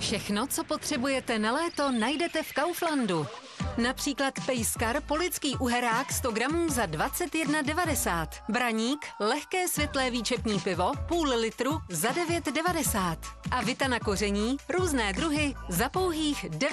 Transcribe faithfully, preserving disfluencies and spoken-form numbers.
Všechno, co potřebujete na léto, najdete v Kauflandu. Například pejskar polický uherák sto gramů za dvacet jedna devadesát. Braník, lehké světlé výčepní pivo, půl litru za devět devadesát. A vita na koření, různé druhy za pouhých